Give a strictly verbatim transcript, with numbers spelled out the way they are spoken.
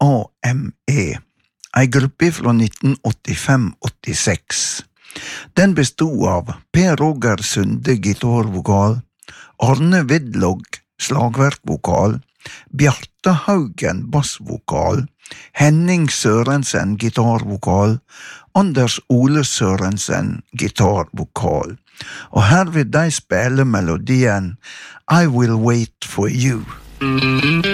A M E, ei gruppe fra nitten åttifem åttiseks. Den bestod av Per Roger Sunde gitarvokal, Arne Vidlog slagverkvokal, Bjarte Haugen bassvokal, Henning Sørensen gitarvokal, Anders Ole Sørensen gitarvokal. Og her vil de spille melodien I Will Wait For You.